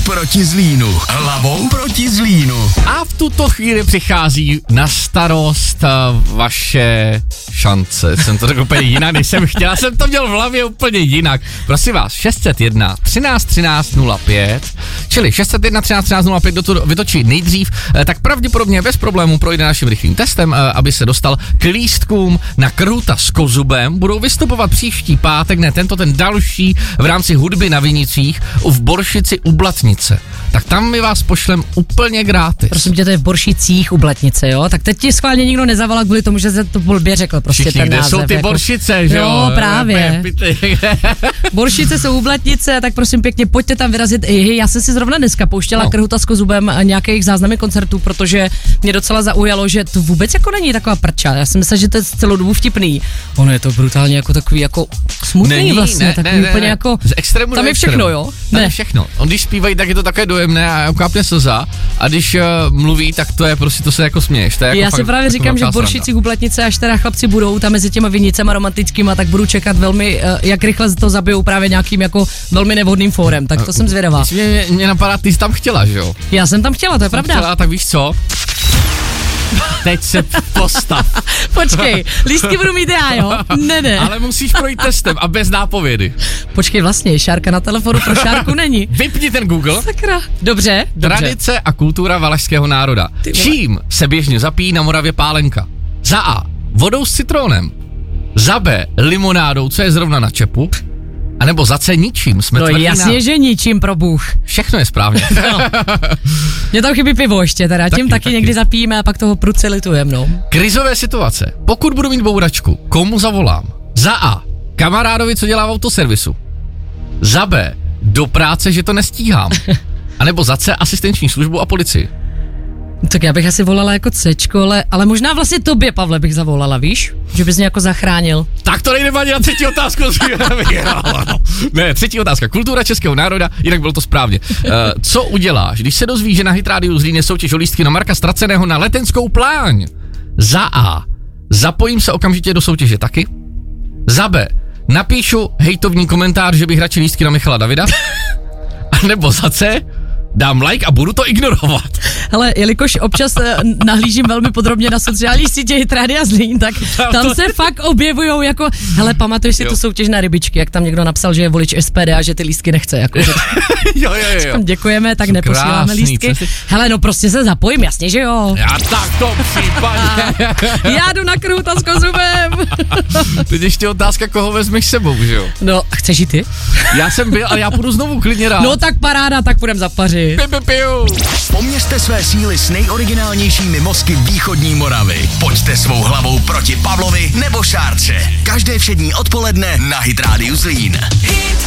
proti Zlínu. Hlavou proti Zlínu. A v tuto chvíli přichází na starost vaše šance. Jsem to řekl úplně jinak, než jsem chtěl. Jsem to měl v hlavě úplně jinak. Prosím vás, 601 13 13 05, čili 601 13 13 05, kdo to vytočí nejdřív, tak pravděpodobně bez problémů projde naším rychlým testem, aby se dostal k lístkům na Krhuta s Kozubem. Budou vystupovat příští pátek, ne tento, ten další, v rámci hudby na Vinicích v Boršici u Blatnice. Tak tam my vás pošlem úplně gratis. Prosím tě, to je v Boršicích u Blatnice, jo? Tak teď ti schválně nikdo nezavolal kvůli tomu, že se to blbě řekl prostě. Všichni, ten kde název. jsou ty jako... Boršice, že jo? Jo, právě. Boršice jsou u Blatnice, tak prosím pěkně, pojďte tam vyrazit. Já jsem si zrovna dneska pouštěla Krhuta s Kozubem nějaké jejich záznamy koncertů, protože mě docela zaujalo, že to vůbec jako není taková prča. Já si myslím, že to je celou dobu vtipný. Ono je to brutálně jako takový jako smutný není, vlastně, takový úplně jako z extrému tam je všechno, jo? Tam je všechno. On když zpívají, tak je to také dojemné a ukápne slza, a když mluví, tak to je prostě, to se jako směješ. To je jako já si právě říkám, že v Boršicích u Blatnice, až teda chlapci budou tam mezi těma Vinicema romantickýma, tak budu čekat velmi, jak rychle to zabijou právě nějakým jako velmi nevhodným fórem, tak to jsem zvědavá. Mě napadá, ty jsi tam chtěla, že jo? Já jsem tam chtěla, to je pravda. Chtěla, tak víš co? Teď se postav. Počkej, lístky budu mít já, jo? Ne. Ale musíš projít testem a bez nápovědy. Počkej, vlastně, Šárka na telefonu pro Šárku není. Vypni ten Google. Sakra. Dobře. Tradice a kultura valašského národa. Čím se běžně zapíjí na Moravě pálenka? Za A. Vodou s citrónem. Za B. Limonádou, co je zrovna na čepu. A nebo za C ničím, jsme tvrdí jasně, že ničím, pro bůh. Všechno je správně. No. Mně tam chybí pivo ještě teda, tím taky někdy zapijeme a pak toho prudce litujeme, no. Krizové situace. Pokud budu mít bouračku, komu zavolám? Za A. Kamarádovi, co dělá v autoservisu. Za B. Do práce, že to nestíhám. A nebo za C. Asistenční službu a policii. Tak já bych asi volala jako Cčko, ale možná vlastně tobě, Pavle, bych zavolala, víš? Že bys mě jako zachránil. Tak to nejde ani na třetí otázku. Ne, třetí otázka. Kultura českého národa, jinak bylo to správně. Co uděláš, když se dozvíš, že na Hit Radio Zlín je soutěž o lístky na Marka Straceného na letenskou pláň? Za A. Zapojím se okamžitě do soutěže taky. Za B. Napíšu hejtovní komentář, že bych radši lístky na Michala Davida. A nebo za C. Dám like a budu to ignorovat. Hele, jelikož občas nahlížím velmi podrobně na sociální sítě Hit Radia Zlín, tak tam se fakt objevujou jako, hele, pamatuješ si tu soutěž na rybičky, jak tam někdo napsal, že je volič SPD a že ty lístky nechce, jako. Jo. Děkujeme, tak neposíláme krásný, lístky. Hele, no prostě se zapojím, jasně, že jo. Já tak to případně. Já jdu na Krhuta s Kozubem. Teď ještě otázka, koho vezmeš sebou, že jo? No, chceš i ty? Já jsem byl, ale já půjdu znovu klidně rád. No tak paráda, tak půjdem za Paři. Poměřte své síly s nejoriginálnějšími mozky východní Moravy. Pojďte svou hlavou proti Pavlovi nebo Šárce. Každé všední odpoledne na Hit Radio Zlín. Hit